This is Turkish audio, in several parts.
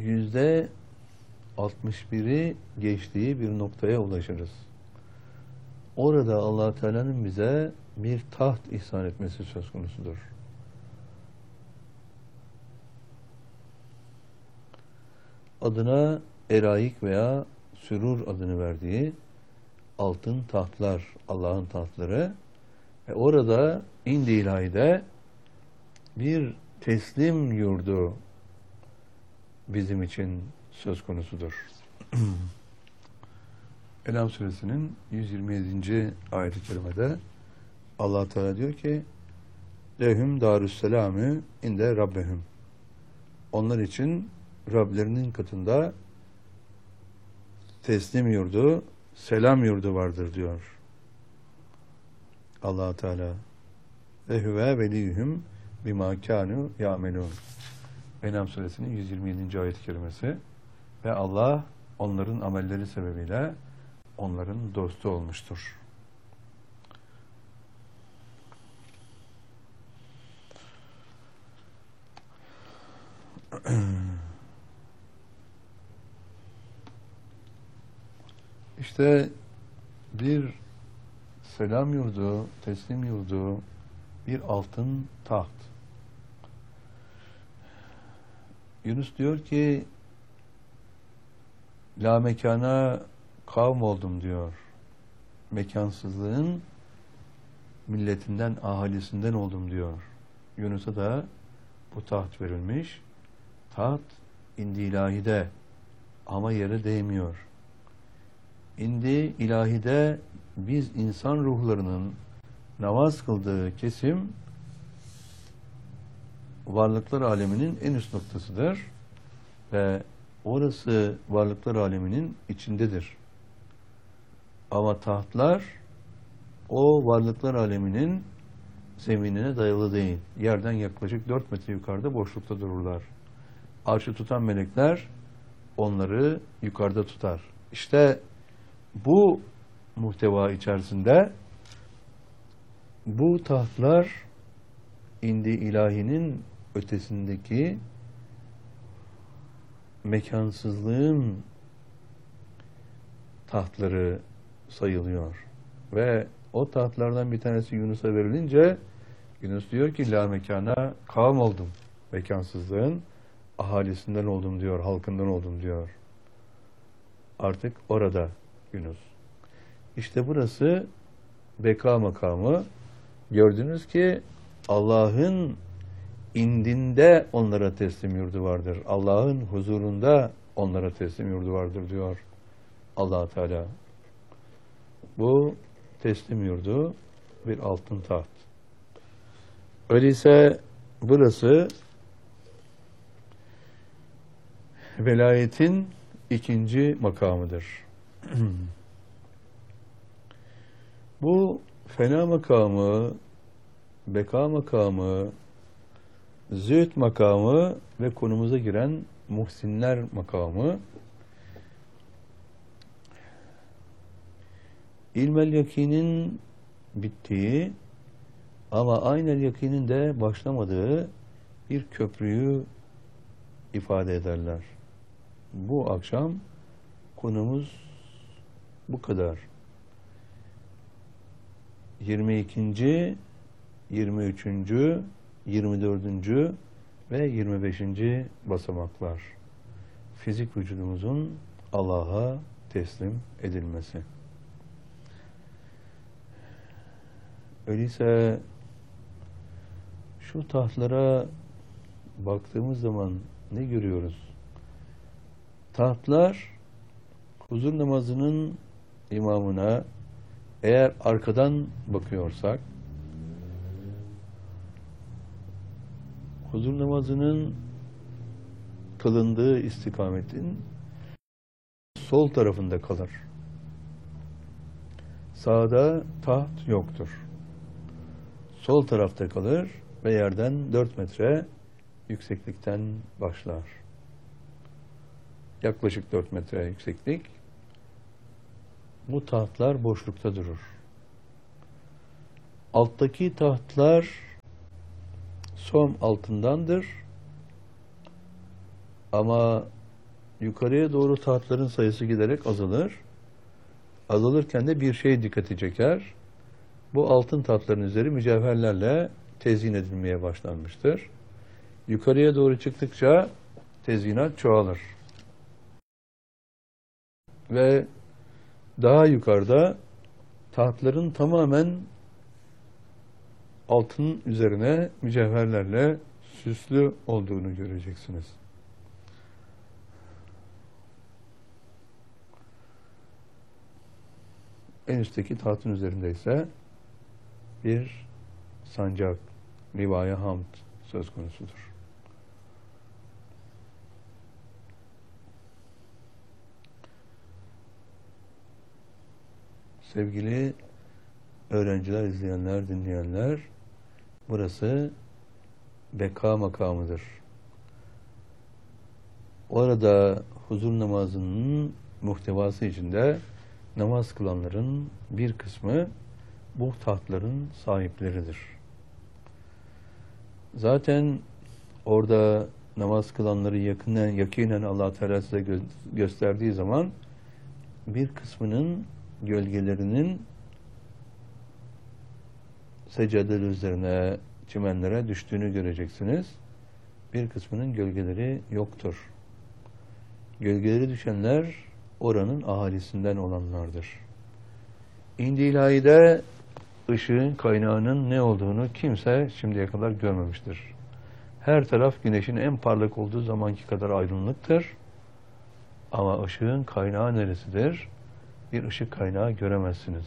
%61'i geçtiği bir noktaya ulaşırız. Orada Allah Teala'nın bize bir taht ihsan etmesi söz konusudur. Adına eraik veya sürur adını verdiği altın tahtlar, Allah'ın tahtları ve orada indi ilahide bir teslim yurdu bizim için söz konusudur. En'am suresinin 127. ayet-i kerimede Allah Teala diyor ki lehum darüsselamü inde rabbehum. Onlar için Rablerinin katında teslim yurdu, selam yurdu vardır diyor Allah Teala. Ve huve veliyhum bima kanu ya'melun. En'am suresinin 127. ayet-i kerimesi ve Allah onların amelleri sebebiyle onların dostu olmuştur. İşte bir selam yurdu, teslim yurdu, bir altın taht. Yunus diyor ki la mekana kavm oldum diyor. Mekansızlığın milletinden, ahalisinden oldum diyor. Yunus'a da bu taht verilmiş. Taht indi ilahide ama yere değmiyor. İndi ilahide biz insan ruhlarının namaz kıldığı kesim varlıklar aleminin en üst noktasıdır ve orası varlıklar aleminin içindedir. Ama tahtlar o varlıklar aleminin zeminine dayalı değil. Yerden yaklaşık 4 metre yukarıda boşlukta dururlar. Arşı tutan melekler onları yukarıda tutar. İşte bu muhteva içerisinde bu tahtlar indi ilahinin ötesindeki mekansızlığın tahtları sayılıyor. Ve o tahtlardan bir tanesi Yunus'a verilince Yunus diyor ki la mekana kavm oldum. Mekansızlığın ahalisinden oldum diyor, halkından oldum diyor. Artık orada Yunus. İşte burası beka makamı. Gördünüz ki Allah'ın indinde onlara teslim yurdu vardır. Allah'ın huzurunda onlara teslim yurdu vardır diyor Allah Teala. Bu teslim yurdu bir altın taht. Öyleyse burası velayetin ikinci makamıdır. Bu fena makamı, beka makamı, zühd makamı ve konumuza giren muhsinler makamı ilmel yakinin bittiği ama aynel yakinin de başlamadığı bir köprüyü ifade ederler. Bu akşam konumuz bu kadar. 22. 23. 24. ve 25. basamaklar. Fizik vücudumuzun Allah'a teslim edilmesi. Öyleyse şu tahtlara baktığımız zaman ne görüyoruz? Tahtlar huzur namazının imamına eğer arkadan bakıyorsak huzur namazının kılındığı istikametin sol tarafında kalır. Sağda taht yoktur. Sol tarafta kalır ve yerden 4 metre yükseklikten başlar. Yaklaşık 4 metre yükseklik. Bu tahtlar boşlukta durur. Alttaki tahtlar som altındandır. Ama yukarıya doğru tahtların sayısı giderek azalır. Azalırken de bir şey dikkati çeker. Bu altın tahtların üzeri mücevherlerle tezyin edilmeye başlanmıştır. Yukarıya doğru çıktıkça tezyinat çoğalır. Ve daha yukarıda tahtların tamamen altın üzerine mücevherlerle süslü olduğunu göreceksiniz. En üstteki tahtın üzerinde ise bir sancak, livai hamd söz konusudur. Sevgili öğrenciler, izleyenler, dinleyenler, burası beka makamıdır. Orada huzur namazının muhtevası içinde namaz kılanların bir kısmı bu tahtların sahipleridir. Zaten orada namaz kılanları yakinen Allah Teala size gösterdiği zaman bir kısmının gölgelerinin seccadeler üzerine, çimenlere düştüğünü göreceksiniz. Bir kısmının gölgeleri yoktur. Gölgeleri düşenler oranın ahalisinden olanlardır. İndi ilahide ışığın kaynağının ne olduğunu kimse şimdiye kadar görmemiştir. Her taraf güneşin en parlak olduğu zamanki kadar aydınlıktır. Ama ışığın kaynağı neresidir? Bir ışık kaynağı göremezsiniz.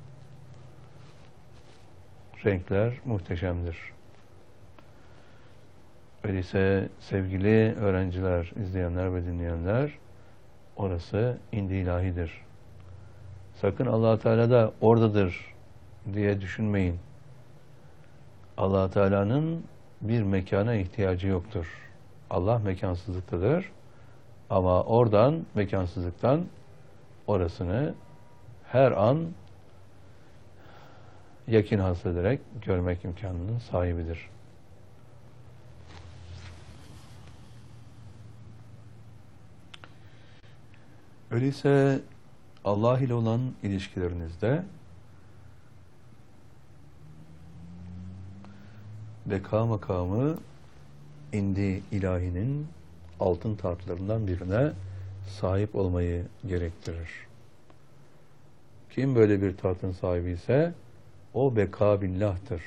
Renkler muhteşemdir. Öyleyse sevgili öğrenciler, izleyenler ve dinleyenler, orası indi ilahidir. Sakın Allah Teala da oradadır diye düşünmeyin. Allah Teala'nın bir mekana ihtiyacı yoktur. Allah mekansızlıktadır. Ama oradan, mekansızlıktan orasını her an yakin hasıl ederek görmek imkanının sahibidir. Öyleyse Allah ile olan ilişkilerinizde beka makamı indi ilahinin altın tahtlarından birine sahip olmayı gerektirir. Kim böyle bir tahtın sahibi ise o beka billah'tır.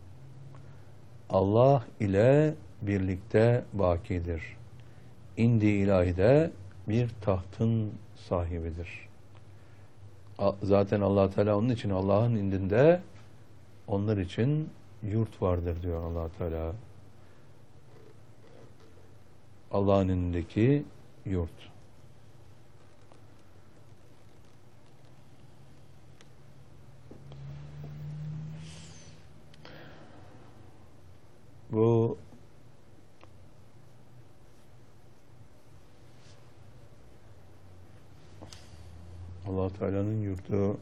Allah ile birlikte bakidir. İndi ilahide bir tahtın sahibidir. Zaten Allah Teala onun için Allah'ın indinde onlar için yurt vardır diyor Allah Teala. Allah'ın indindeki yurt. Bu Allah Teala'nın yurdu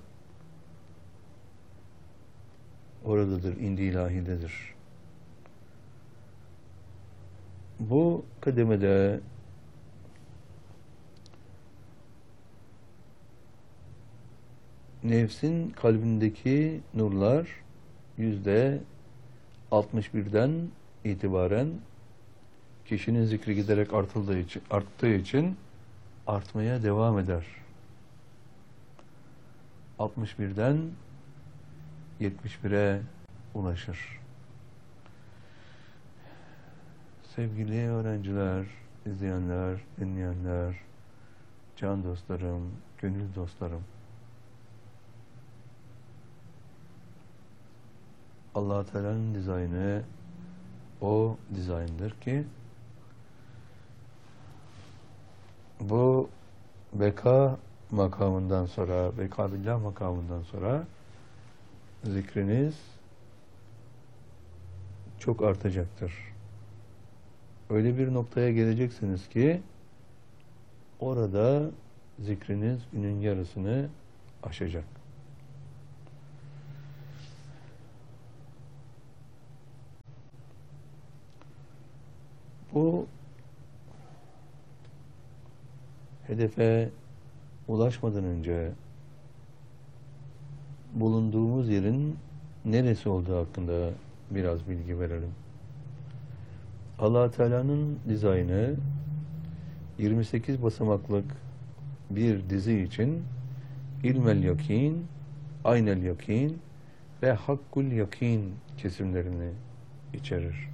oradadır, indi ilahidedir. Bu kademede nefsin kalbindeki nurlar %61'den itibaren kişinin zikri giderek arttığı için artmaya devam eder. 61'den 71'e ulaşır. Sevgili öğrenciler, izleyenler, dinleyenler, can dostlarım, gönül dostlarım, Allah Teala'nın dizaynı o dizayndır ki bu beka makamından sonra, beka billah makamından sonra zikriniz çok artacaktır. Öyle bir noktaya geleceksiniz ki orada zikriniz günün yarısını aşacak. Bu hedefe ulaşmadan önce bulunduğumuz yerin neresi olduğu hakkında biraz bilgi verelim. Allah Teala'nın dizaynı 28 basamaklık bir dizi için ilmel yakin, aynel yakin ve hakkul yakin kesimlerini içerir.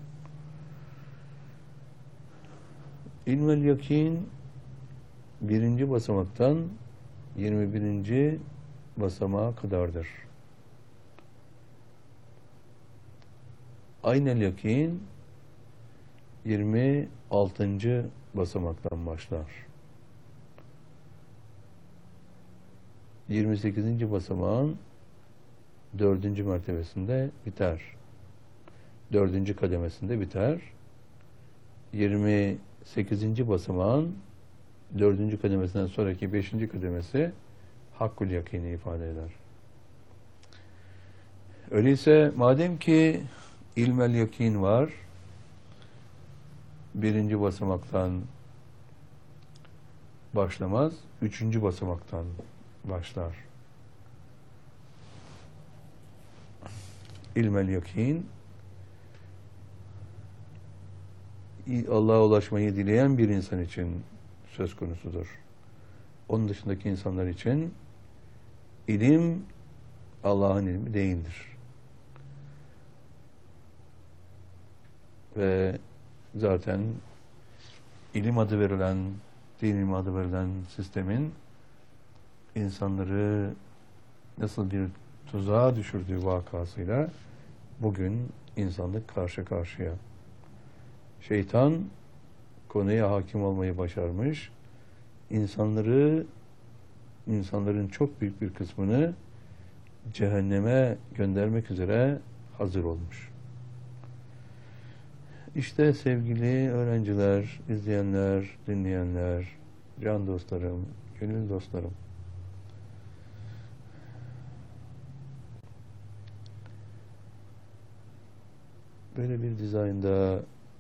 İlmel yakin birinci basamaktan 21. basamağa kadardır. Aynel yakin 26. basamaktan başlar. 28. basamağın 4. mertebesinde biter. 4. kademesinde biter. 28. basamağın 4. kademesinden sonraki 5. kademesi hakkul yakini ifade eder. Öyleyse madem ki ilmel yakin var, birinci basamaktan başlamaz, 3. basamaktan başlar. İlmel yakin, Allah'a ulaşmayı dileyen bir insan için söz konusudur. Onun dışındaki insanlar için ilim Allah'ın ilmi değildir. Ve zaten ilim adı verilen, din ilmi adı verilen sistemin insanları nasıl bir tuzağa düşürdüğü vakasıyla bugün insanlık karşı karşıya. Şeytan konuya hakim olmayı başarmış, insanların çok büyük bir kısmını cehenneme göndermek üzere hazır olmuş. İşte sevgili öğrenciler, izleyenler, dinleyenler, can dostlarım, gönül dostlarım. Böyle bir dizaynda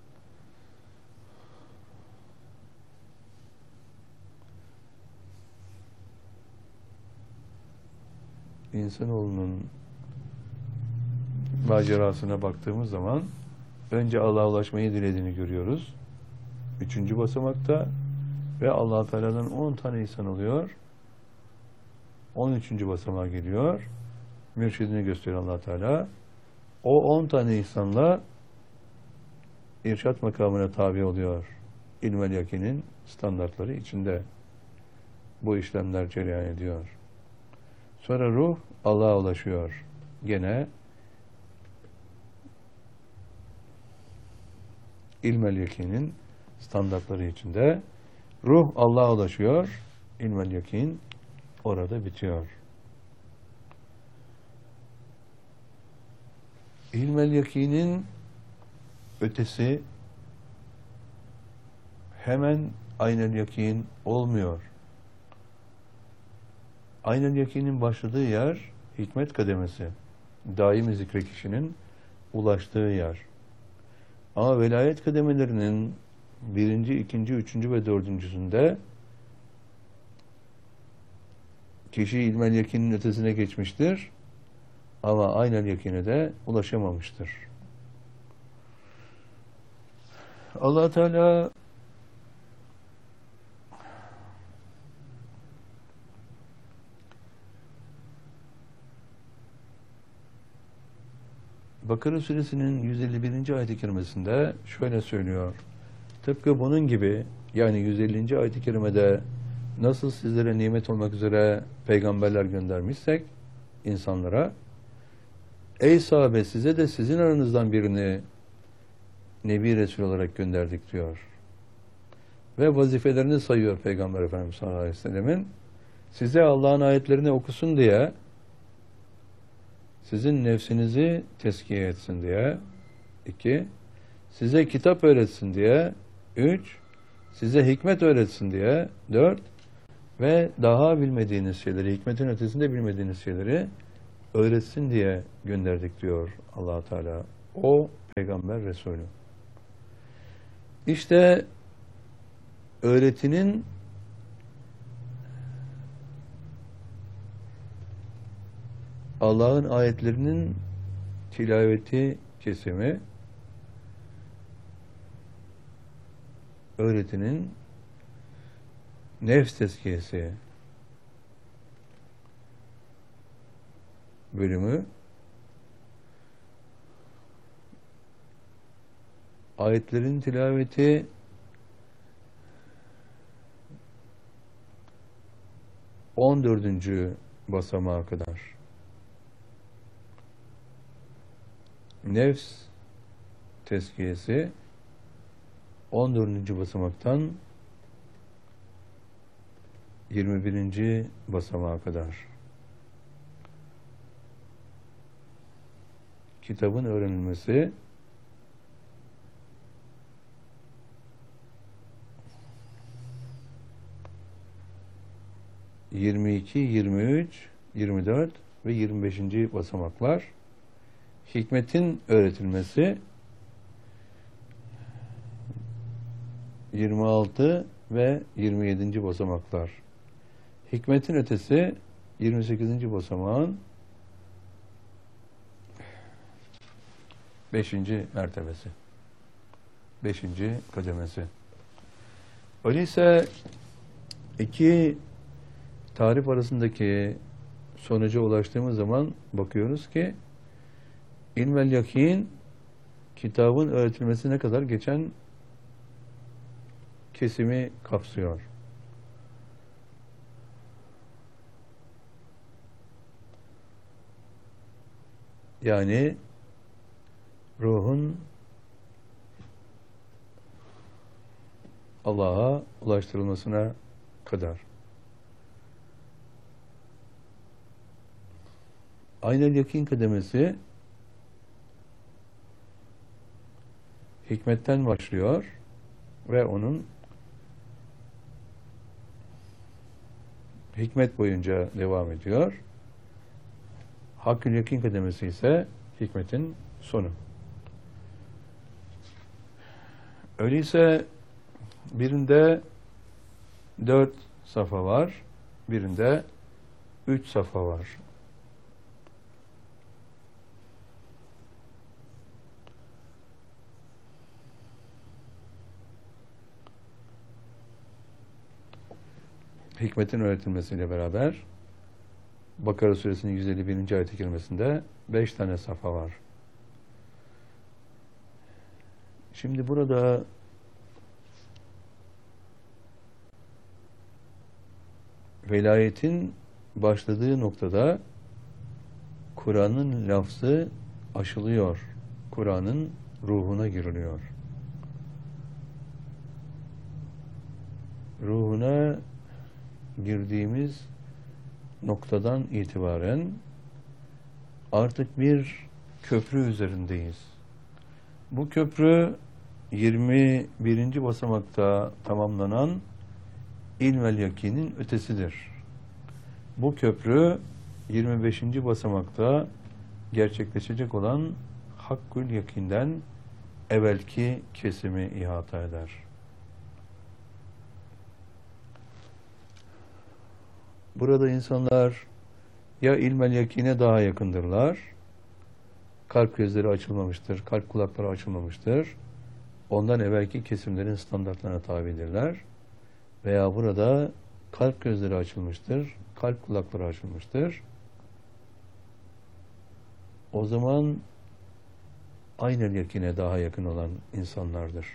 insanoğlunun macerasına baktığımız zaman önce Allah'a ulaşmayı dilediğini görüyoruz. 3. basamakta ve Allah Teala'dan 10 tane insan oluyor. 13. basamağa geliyor. Mürşidini gösteriyor Allah Teala. O 10 tane insanla irşat makamına tabi oluyor. İlmel yakinin standartları içinde bu işlemler cereyan ediyor. Sonra ruh Allah'a ulaşıyor. Gene İlmel yakinin standartları içinde ruh Allah'a ulaşıyor. İlmel yakin orada bitiyor. İlmel yakinin ötesi hemen aynel yakin olmuyor. Aynel yakinin başladığı yer hikmet kademesi. Daimi zikre kişinin ulaştığı yer. Ama velayet kademelerinin 1., 2., 3. ve 4.'sünde kişi ilmel yakinin ötesine geçmiştir. Ama aynel yakine de ulaşamamıştır. Allah Teala Bakara suresinin 151. ayet-i kerimesinde şöyle söylüyor. Tıpkı bunun gibi, yani 150. ayet-i kerimede nasıl sizlere nimet olmak üzere peygamberler göndermişsek insanlara, ey sahabe, size de sizin aranızdan birini Nebi Resul olarak gönderdik diyor. Ve vazifelerini sayıyor Peygamber Efendimiz sallallahu aleyhi ve sellemin. Size Allah'ın ayetlerini okusun diye, sizin nefsinizi teskiye etsin diye, 2, size kitap öğretsin diye, 3, size hikmet öğretsin diye, 4, ve daha bilmediğiniz şeyleri, hikmetin ötesinde bilmediğiniz şeyleri öğretsin diye gönderdik diyor Allah Teala. O Peygamber Resulü. İşte öğretinin Allah'ın ayetlerinin tilaveti kesimi, öğretinin nefs tezkiyesi bölümü, ayetlerin tilaveti 14. basamağa kadar. Nefs tezkiyesi 14. basamaktan 21. basamağa kadar. Kitabın öğrenilmesi 22, 23, 24 ve 25. basamaklar. Hikmetin öğretilmesi 26 ve 27. basamaklar. Hikmetin ötesi 28. basamağın 5. mertebesi. 5. kademesi. Öyleyse iki tarif arasındaki sonuca ulaştığımız zaman bakıyoruz ki ilmel yakin, kitabın öğretilmesine kadar geçen kesimi kapsıyor. Yani ruhun Allah'a ulaştırılmasına kadar. Aynel yakin kademesi hikmetten başlıyor ve onun hikmet boyunca devam ediyor. Hakkül yakin kademesi ise hikmetin sonu. Öyleyse birinde 4 safa var, birinde 3 safa var. Hikmetin öğretilmesiyle beraber Bakara suresinin 151. ayet-i kerimesinde 5 tane safa var. Şimdi burada velayetin başladığı noktada Kur'an'ın lafzı aşılıyor. Kur'an'ın ruhuna giriliyor. Ruhuna girdiğimiz noktadan itibaren artık bir köprü üzerindeyiz. Bu köprü 21. basamakta tamamlanan ilmel yakinin ötesidir. Bu köprü 25. basamakta gerçekleşecek olan hakkül yakinden evvelki kesimi ihata eder. Burada insanlar ya ilmel yakine daha yakındırlar, kalp gözleri açılmamıştır, kalp kulakları açılmamıştır, ondan evvelki kesimlerin standartlarına tabidirler, veya burada kalp gözleri açılmıştır, kalp kulakları açılmıştır. O zaman aynel yakine daha yakın olan insanlardır.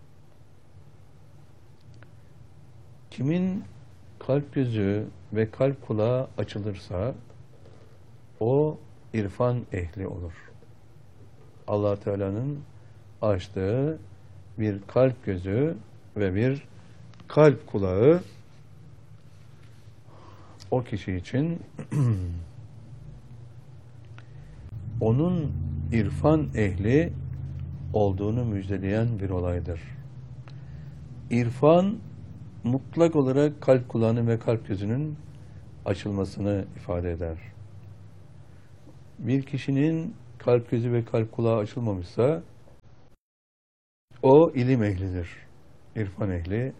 Kimin kalp gözü ve kalp kulağı açılırsa o irfan ehli olur. Allah Teala'nın açtığı bir kalp gözü ve bir kalp kulağı o kişi için onun irfan ehli olduğunu müjdeleyen bir olaydır. İrfan mutlak olarak kalp kulağının ve kalp gözünün açılmasını ifade eder. Bir kişinin kalp gözü ve kalp kulağı açılmamışsa o ilim ehlidir. İrfan ehli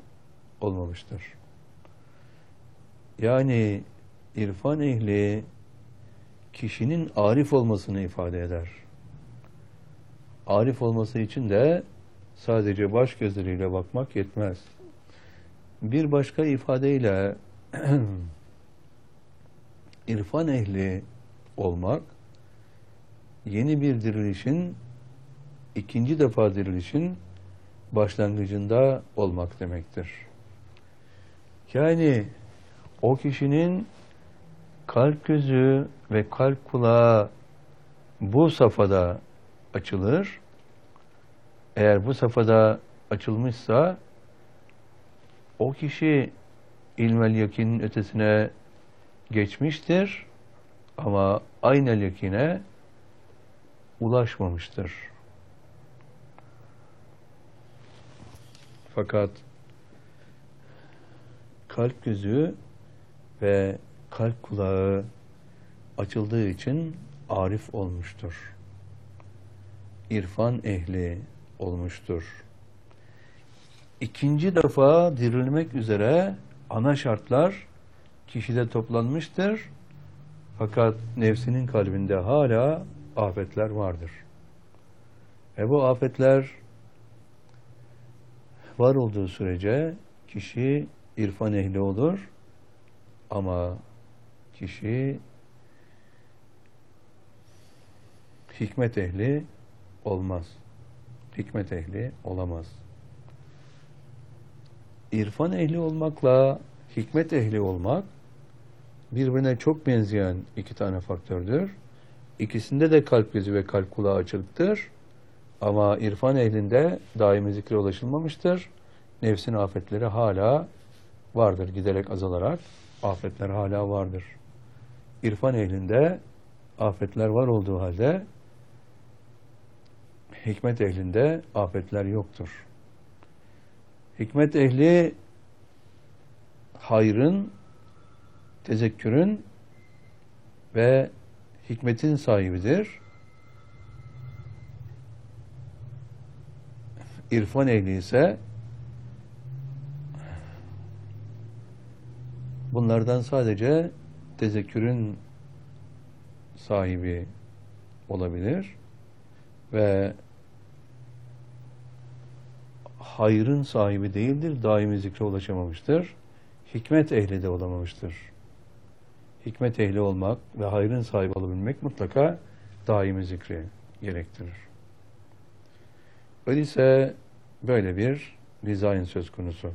olmamıştır. Yani irfan ehli kişinin arif olmasını ifade eder. Arif olması için de sadece baş gözleriyle bakmak yetmez. Bir başka ifadeyle irfan ehli olmak, yeni bir dirilişin, ikinci defa dirilişin başlangıcında olmak demektir. Yani o kişinin kalp gözü ve kalp kulağı bu safhada açılır. Eğer bu safhada açılmışsa o kişi ilmel yakinin ötesine geçmiştir ama aynel yakine ulaşmamıştır. Fakat kalp gözü ve kalp kulağı açıldığı için arif olmuştur. İrfan ehli olmuştur. İkinci defa dirilmek üzere ana şartlar kişide toplanmıştır. Fakat nefsinin kalbinde hala afetler vardır. Bu afetler var olduğu sürece kişi irfan ehli olur ama kişi hikmet ehli olmaz. Hikmet ehli olamaz. İrfan ehli olmakla hikmet ehli olmak birbirine çok benzeyen iki tane faktördür. İkisinde de kalp gözü ve kalp kulağı açıktır. Ama irfan ehlinde daimi zikre ulaşılmamıştır. Nefsin afetleri hala vardır. Giderek azalarak afetler hala vardır. İrfan ehlinde afetler var olduğu halde hikmet ehlinde afetler yoktur. Hikmet ehli hayrın, tezekkürün ve hikmetin sahibidir. İrfan ehli ise bunlardan sadece tezekkürün sahibi olabilir ve hayrın sahibi değildir, daimi zikre ulaşamamıştır. Hikmet ehli de olamamıştır. Hikmet ehli olmak ve hayrın sahibi olabilmek mutlaka daimi zikri gerektirir. Öyleyse böyle bir dizayn söz konusu.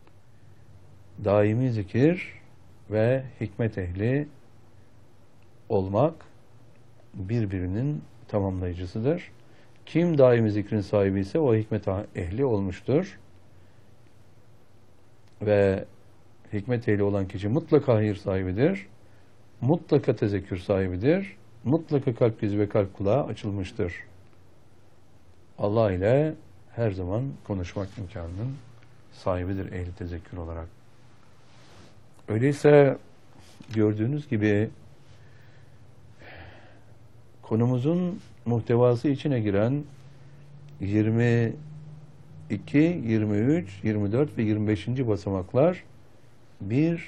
Daimi zikir ve hikmet ehli olmak birbirinin tamamlayıcısıdır. Kim daimi zikrin sahibi ise o hikmet ehli olmuştur. Ve hikmet ehli olan kişi mutlaka hayır sahibidir. Mutlaka tezekkür sahibidir. Mutlaka kalp gözü ve kalp kulağı açılmıştır. Allah ile her zaman konuşmak imkanının sahibidir ehli tezekkür olarak. Öyleyse gördüğünüz gibi konumuzun muhtevası içine giren 22, 23, 24 ve 25. basamaklar bir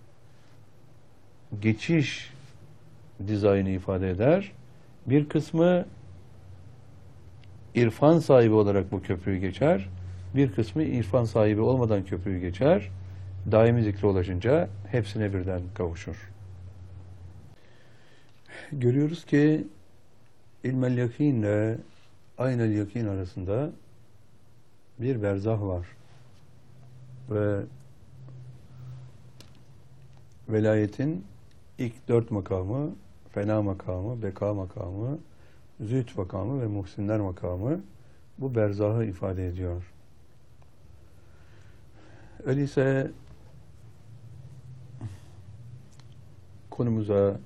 geçiş dizaynı ifade eder. Bir kısmı irfan sahibi olarak bu köprüyü geçer. Bir kısmı irfan sahibi olmadan köprüyü geçer. Daimi zikre ulaşınca hepsine birden kavuşur. Görüyoruz ki ilmel yakin ile aynel yakin arasında bir berzah var. Ve velayetin ilk 4 makamı, fena makamı, beka makamı, zühd makamı ve muhsinler makamı bu berzahı ifade ediyor. Öyleyse konumuza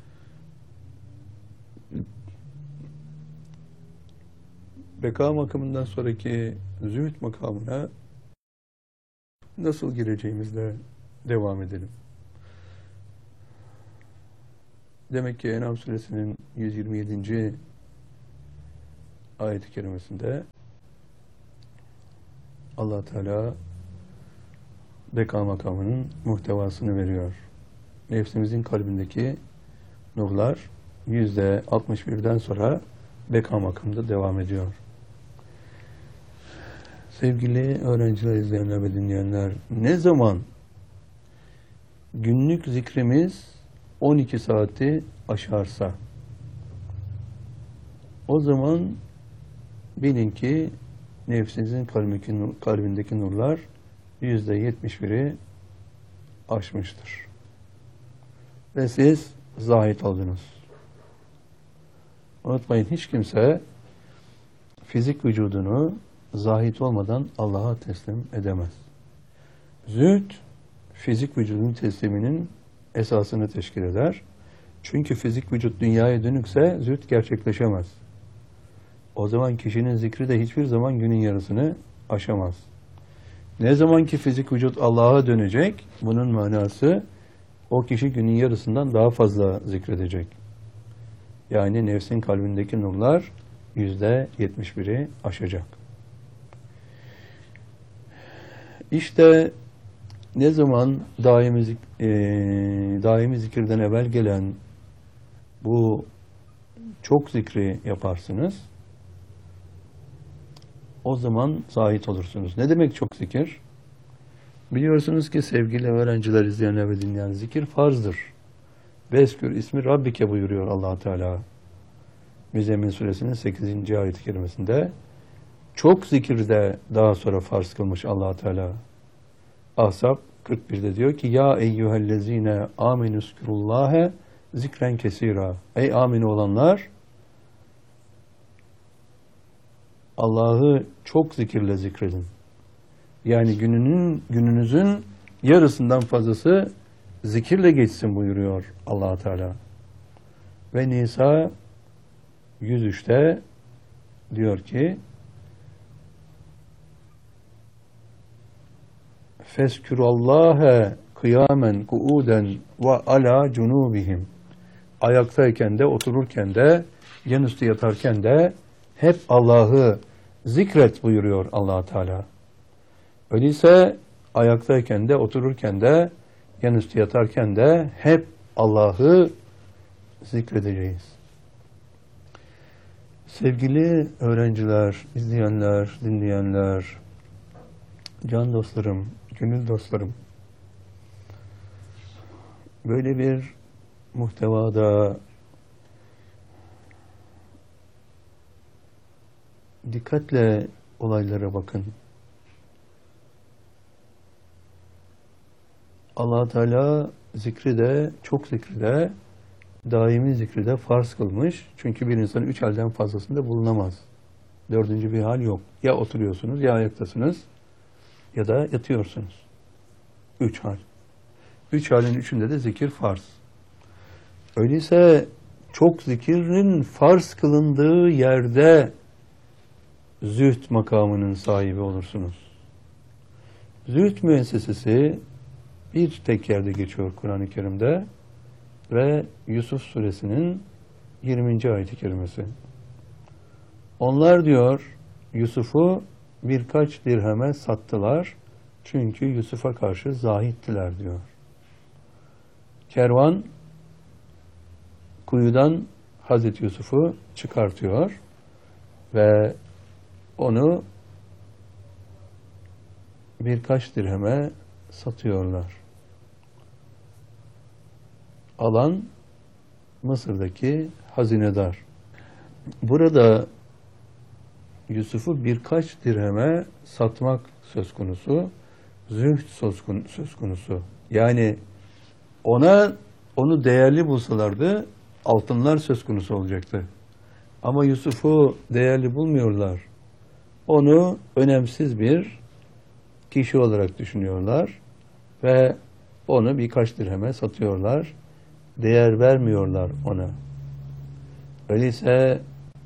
beka makamından sonraki zühd makamına nasıl gireceğimizle devam edelim. Demek ki En'am suresinin 127. ayet-i kerimesinde Allah Teala beka makamının muhtevasını veriyor. Nefsimizin kalbindeki nurlar %61'den sonra beka makamında devam ediyor. Sevgili öğrenciler, izleyenler ve dinleyenler, ne zaman günlük zikrimiz 12 saati aşarsa o zaman bilin ki nefsinizin kalbindeki nurlar %71'i aşmıştır. Ve siz zahit oldunuz. Unutmayın, hiç kimse fizik vücudunu zahit olmadan Allah'a teslim edemez. Zühd, fizik vücudun tesliminin esasını teşkil eder. Çünkü fizik vücut dünyaya dönükse zühd gerçekleşemez. O zaman kişinin zikri de hiçbir zaman günün yarısını aşamaz. Ne zaman ki fizik vücut Allah'a dönecek, bunun manası o kişi günün yarısından daha fazla zikredecek. Yani nefsin kalbindeki nurlar %71'i aşacak. İşte ne zaman daimi zikirden evvel gelen bu çok zikri yaparsınız, o zaman zahit olursunuz. Ne demek çok zikir? Biliyorsunuz ki sevgili öğrenciler, izleyenler ve dinleyen, zikir farzdır. Veskür ismi Rabbike buyuruyor Allah Teala. Müzzemmil suresinin 8. ayet-i kerimesinde. Çok zikirde daha sonra farz kılmış Allah Teala. Ahzab 41'de diyor ki: Ya eyyühellezine amenüskürullâhe zikren kesira. Ey amin olanlar, Allah'ı çok zikirle zikredin. Yani gününüzün yarısından fazlası zikirle geçsin buyuruyor Allah Teala. Ve Nisa 103'te diyor ki: Feskürallâhe kıyamen kuuden ve ala cunubihim. Ayaktayken de, otururken de, yanüstü yatarken de hep Allah'ı zikret buyuruyor Allah Teala. Öyleyse ayaktayken de, otururken de, yanüstü yatarken de hep Allah'ı zikredeceğiz. Sevgili öğrenciler, izleyenler, dinleyenler, can dostlarım, gönül dostlarım, böyle bir muhtevada dikkatle olaylara bakın. Allah Teala zikri de, çok zikri de, daimi zikri de farz kılmış. Çünkü bir insan 3 halden fazlasında bulunamaz. 4. bir hal yok. Ya oturuyorsunuz, ya ayaktasınız, ya da yatıyorsunuz. 3 hal. 3 halin 3'ünde de zikir farz. Öyleyse çok zikirin farz kılındığı yerde zühd makamının sahibi olursunuz. Zühd müessesesi bir tek yerde geçiyor Kur'an-ı Kerim'de ve Yusuf suresinin 20. ayet-i kerimesi. Onlar diyor Yusuf'u birkaç dirheme sattılar çünkü Yusuf'a karşı zahittiler diyor. Kervan kuyudan Hazreti Yusuf'u çıkartıyor ve onu birkaç dirheme satıyorlar. Alan Mısır'daki hazinedar. Burada Yusuf'u birkaç dirheme satmak söz konusu, zühd söz konusu. Yani onu değerli bulsalardı altınlar söz konusu olacaktı. Ama Yusuf'u değerli bulmuyorlar. Onu önemsiz bir kişi olarak düşünüyorlar ve onu birkaç dirheme satıyorlar. Değer vermiyorlar ona. Öyleyse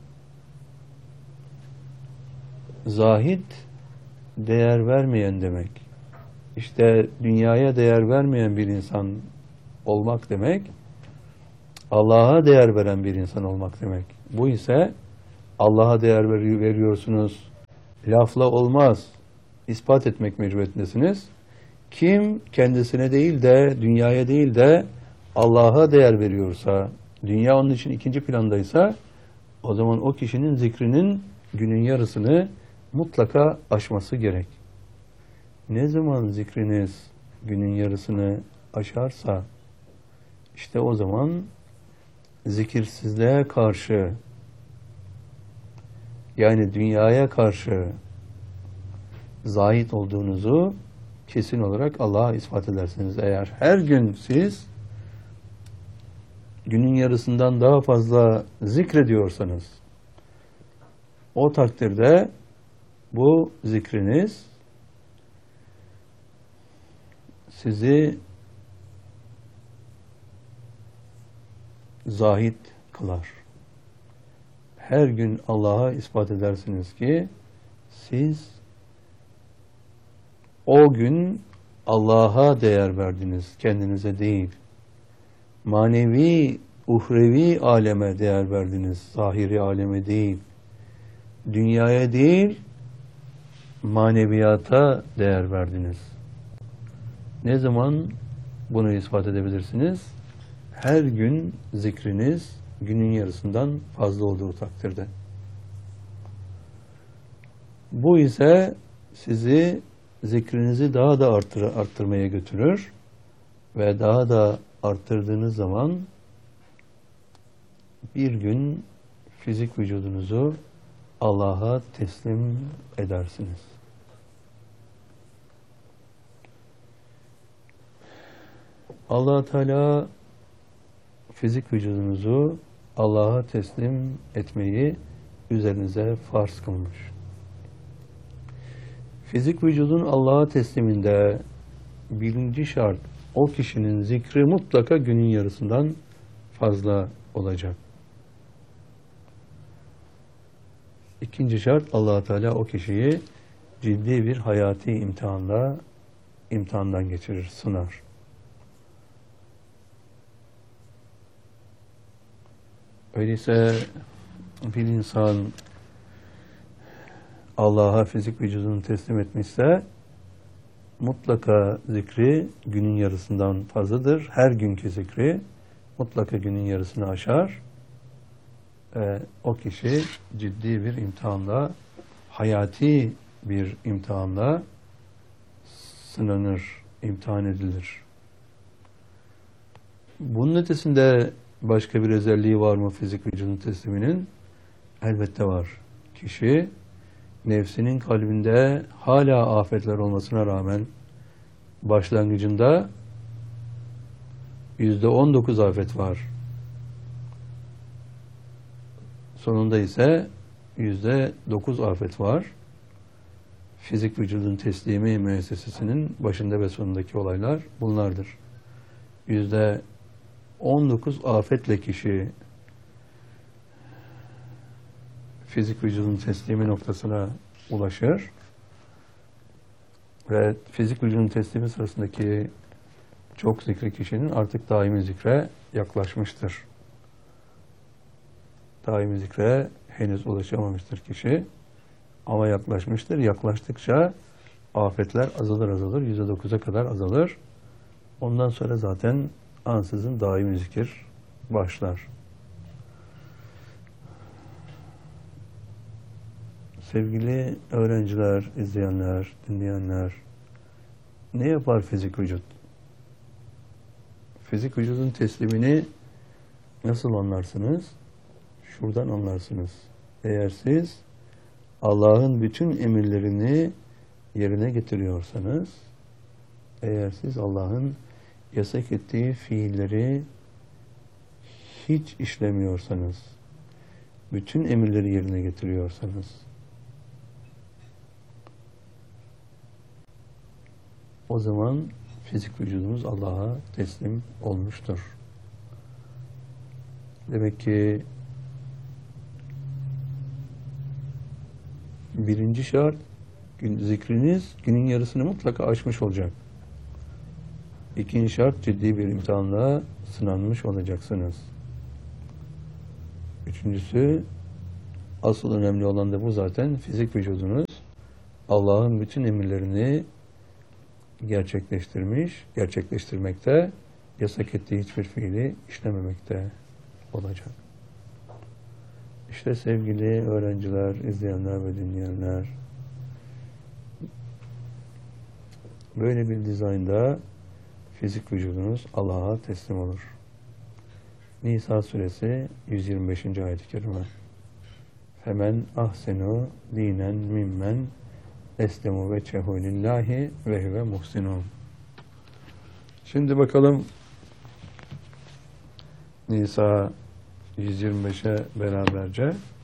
zahid değer vermeyen demek. İşte dünyaya değer vermeyen bir insan olmak demek, Allah'a değer veren bir insan olmak demek. Bu ise Allah'a değer veriyorsunuz, lafla olmaz, ispat etmek mecburiyetindesiniz. Kim kendisine değil de, dünyaya değil de Allah'a değer veriyorsa, dünya onun için ikinci plandaysa, o zaman o kişinin zikrinin günün yarısını mutlaka aşması gerek. Ne zaman zikriniz günün yarısını aşarsa, işte o zaman zikirsizliğe karşı, yani dünyaya karşı zahit olduğunuzu kesin olarak Allah'a ispat edersiniz. Eğer her gün siz günün yarısından daha fazla zikrediyorsanız, o takdirde bu zikriniz sizi zahid kılar. Her gün Allah'a ispat edersiniz ki siz o gün Allah'a değer verdiniz, kendinize değil. Manevi, uhrevi aleme değer verdiniz, zahiri aleme değil. Dünyaya değil, maneviyata değer verdiniz. Ne zaman bunu ispat edebilirsiniz? Her gün zikriniz günün yarısından fazla olduğu takdirde. Bu ise sizi zikrinizi daha da arttırmaya götürür ve daha da arttırdığınız zaman bir gün fizik vücudunuzu Allah'a teslim edersiniz. Allah Teala fizik vücudunuzu Allah'a teslim etmeyi üzerinize farz kılmış. Fizik vücudun Allah'a tesliminde birinci şart, o kişinin zikri mutlaka günün yarısından fazla olacak. İkinci şart, Allah Teala o kişiyi ciddi bir hayati imtihandan geçirir, sınar. Öyleyse bir insan Allah'a fizik vücudunu teslim etmişse mutlaka zikri günün yarısından fazladır. Her günkü zikri mutlaka günün yarısını aşar. O kişi ciddi bir imtihanla, hayati bir imtihanla sınanır, imtihan edilir. Bunun ötesinde başka bir özelliği var mı fizik vücudun tesliminin? Elbette var. Kişi nefsinin kalbinde hala afetler olmasına rağmen başlangıcında %19 afet var. Sonunda ise %9 afet var. Fizik vücudun teslimi müessesesinin başında ve sonundaki olaylar bunlardır. %19 afetle kişi fizik vücudun teslimi noktasına ulaşır ve fizik vücudun teslimi sırasındaki çok zikri kişinin artık daimi zikre yaklaşmıştır. Daimi zikre henüz ulaşamamıştır kişi ama yaklaşmıştır. Yaklaştıkça afetler azalır %9'a kadar azalır. Ondan sonra zaten ansızın daimi zikir başlar. Sevgili öğrenciler, izleyenler, dinleyenler, ne yapar fizik vücut? Fizik vücudun teslimini nasıl anlarsınız? Şuradan anlarsınız. Eğer siz Allah'ın bütün emirlerini yerine getiriyorsanız, eğer siz Allah'ın yasak ettiği fiilleri hiç işlemiyorsanız, bütün emirleri yerine getiriyorsanız, o zaman fizik vücudunuz Allah'a teslim olmuştur. Demek ki birinci şart, zikriniz günün yarısını mutlaka aşmış olacak. İkinci şart, ciddi bir imtihanla sınanmış olacaksınız. Üçüncüsü, asıl önemli olan da bu zaten, fizik vücudunuz Allah'ın bütün emirlerini gerçekleştirmekte, yasak ettiği hiçbir fiili işlememekte olacak. İşte sevgili öğrenciler, izleyenler ve dinleyenler, böyle bir dizaynda fizik vücudunuz Allah'a teslim olur. Nisa suresi 125. ayet-i kerime. Femen ahsenu dinen mimmen eslemu veçhehu lillahi ve huve muhsinun. Şimdi bakalım Nisa 125'e beraberce